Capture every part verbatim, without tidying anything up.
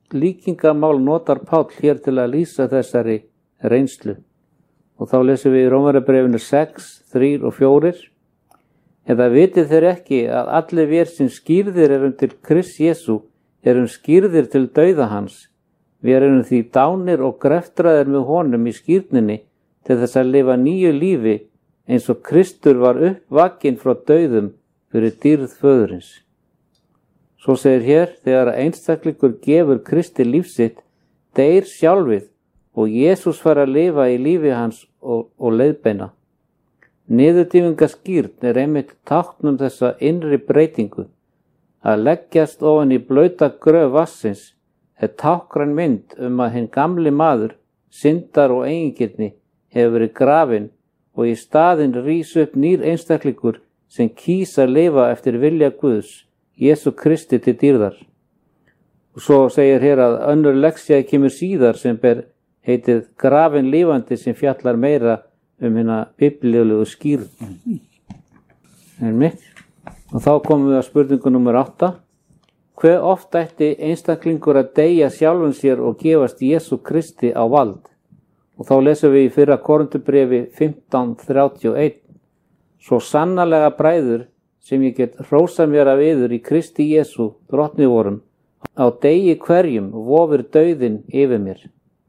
líkingamál notar Páll hér til að lýsa þessari reynslu. Og þá lesum við í Rómverjabréfinu sex, þrír og fjórir. Eða vitið þeir ekki að allir vér sem skýrðir erum til Krists Jesú erum skýrðir til dauða hans. Við erum því dánir og greftraðir með honum í skírninni til þess að lifa nýju lífi eins og Kristur var uppvakinn frá dauðum fyrir dýrð föðurins. Svo segir hér, þegar einstaklingur gefur Kristi líf sitt, deyr sjálfið og Jesús fær að lifa í lífi hans og, og leiðbeina. Niðurdýfingaskírn er einmitt tákn um þessa innri breytingu. Að leggjast ofan í blauta gröf vassins er táknræn mynd um að hinn gamli maður, syndar og eigingirni, hefur verið grafinn og í staðinn rís upp nýr einstaklingur sem kýs að lifa eftir vilja Guðs, Jesú Kristi til dýrðar. Og svo segir hér að önnur lexía kemur síðar sem ber heitið grafinn lifandi sem fjallar meira um hérna biblíulegu skýrn. Einmitt. Og þá komum við að spurningu númer átta. Hve oft ætti einstaklingur að deyja sjálfum sér og gefast Jesú Kristi á vald? Og þá lesum við í fyrra Korinthubréfi fimmtán þrjátíu og eitt. Svo sannarlega bræður sem ég get hrósað mér af yður í Kristi Jesú, drottni vorum, á degi hverjum vofir dauðinn yfir mér.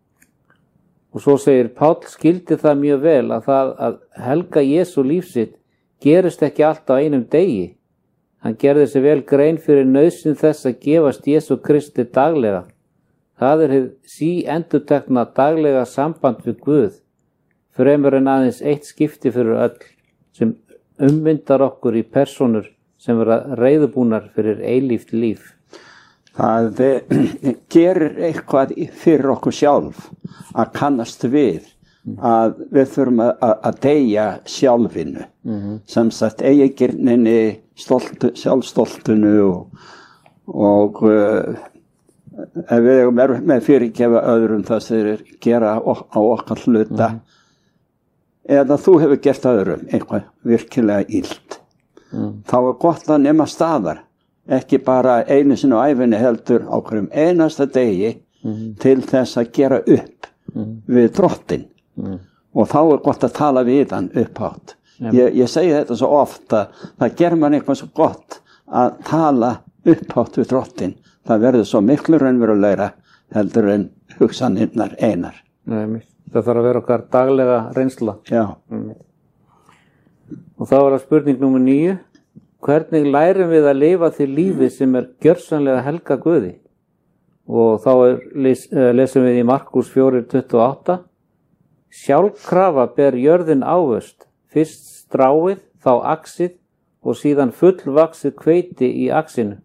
Og svo segir Páll skildi það mjög vel að það að helga Jesú líf sitt gerist ekki allt á einum degi. Hann gerði sér vel grein fyrir nauðsyn þess að gefast Jesú Kristi daglega. Það er hið síendurtekna daglega samband við Guð, fremur en aðeins eitt skipti fyrir öll, sem ummyndar okkur í persónur sem vera reiðubúnar fyrir eilíft líf. Það gerir eitthvað fyrir okkur sjálf að kannast við að við þurfum að, að deyja sjálfinu, mm-hmm. sem sagt eigingirninni, stoltu, sjálfstoltinu og, og uh, ef við erum með fyrirgefa öðrum það sem er gera á okkar hluta, mm-hmm. eða þú hefur gert öðrum eitthvað virkilega illt, mm. þá er gott að nema staðar, ekki bara einu sinni á ævinni heldur á hverjum einasta degi, mm. til þess að gera upp mm. við drottinn, mm. og þá er gott að tala við hann upphátt. Yep. Ég, ég segi þetta svo oft að það ger mann eitthvað svo gott að tala upphátt við drottinn, það verður svo miklu raunverulegra heldur en hugsanirnar einar. Nei, það þarf að vera okkar daglega reynsla. Já. Mm. Og þá er það spurning númer níu. Hvernig lærum við að lifa því lífi sem er gjörsamlega helga Guði? Og þá er, les, lesum við í Markús fjögur tuttugu og átta. Sjálfkrafa ber jörðin ávöxt, fyrst stráið, þá axið og síðan fullvaxið hveiti í axinu.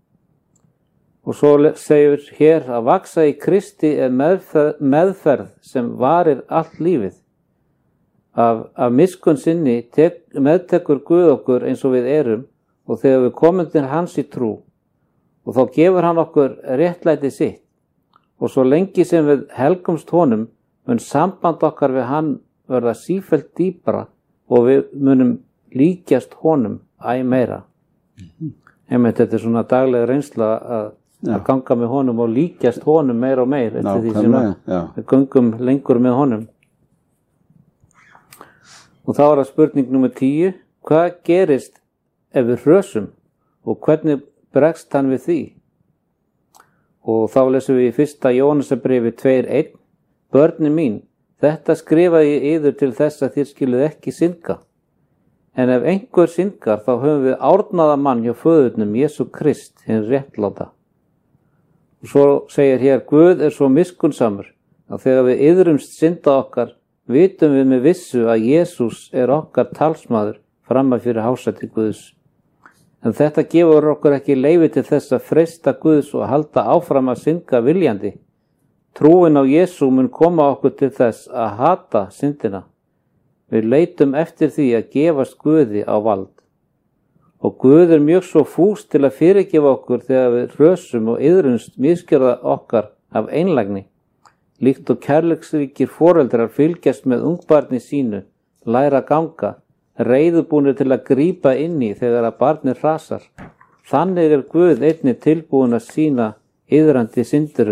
Og svo segir hér að vaxa í Kristi er meðferð, meðferð sem varir allt lífið. Af, af miskunn sinni tek, meðtekur Guð okkur eins og við erum og þegar við komum til hans í trú og þá gefur hann okkur réttlæti sitt og svo lengi sem við helgumst honum mun samband okkar við hann verða sífellt dýpra og við munum líkjast honum æ meira. Mm-hmm. Einmitt, þetta er svona daglega reynsla að, að ganga með honum og líkjast honum meira og meira eftir því sem við gangum lengur með honum. Og þá er það spurning númer tíu. Hvað gerist ef við hrösum og hvernig bregst hann við því? Og þá lesum við í fyrsta Jóhannesarbréfi tvö eitt. Börnin mín, þetta skrifaði ég yður til þess að þér skiluð ekki synga. En ef einhver syngar þá höfum við árnaða mann hjá föðurnum Jesú Krist hinn réttláta. Og svo segir hér, Guð er svo miskunnsamur að þegar við iðrumst synda okkar vitum við með vissu að Jesús er okkar talsmaður framma fyrir hásæti Guðs. En þetta gefur okkur ekki leyfi til þess að freista Guðs og halda áfram að synga viljandi. Trúin á Jesú mun koma okkur til þess að hata syndina. Við leitum eftir því að gefast Guði á vald. Og Guð er mjög svo fús til að fyrirgefa okkur þegar við hrösum og iðrumst misgjörða okkar af einlægni. Líkt og kærleiksríkir foreldrar fylgjast með ungbarni sínu, læra ganga, reiðubúnir til að grípa inn í þegar að barnið hrasar. Þannig er Guð einnig tilbúin að sýna iðrandi syndurum